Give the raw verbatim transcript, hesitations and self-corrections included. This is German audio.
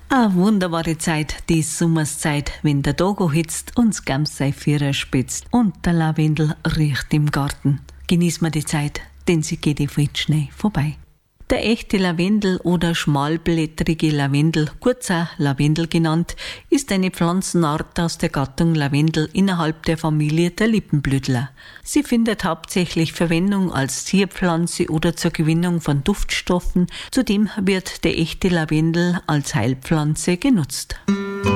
Eine wunderbare Zeit, die Sommerszeit, wenn der Tag hitzt und das Gamsei Vierer spitzt und der Lavendel riecht im Garten. Genieß mal die Zeit, denn sie geht eh viel schnell vorbei. Der echte Lavendel oder schmalblättrige Lavendel, kurz auch Lavendel genannt, ist eine Pflanzenart aus der Gattung Lavendel innerhalb der Familie der Lippenblütler. Sie findet hauptsächlich Verwendung als Zierpflanze oder zur Gewinnung von Duftstoffen. Zudem wird der echte Lavendel als Heilpflanze genutzt.